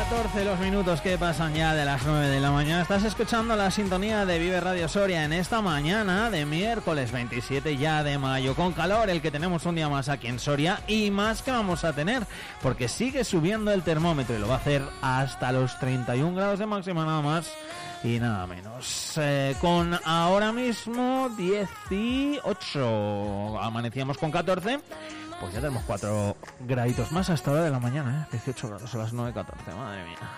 14 los minutos que pasan ya de las 9 de la mañana. Estás escuchando la sintonía de Vive Radio Soria en esta mañana de miércoles 27 ya de mayo. Con calor, el que tenemos un día más aquí en Soria y más que vamos a tener, porque sigue subiendo el termómetro y lo va a hacer hasta los 31 grados de máxima nada más y nada menos. Con ahora mismo 18, amanecíamos con 14. Pues ya tenemos 4 graditos más hasta hora de la mañana, 18 grados a las 9:14, madre mía.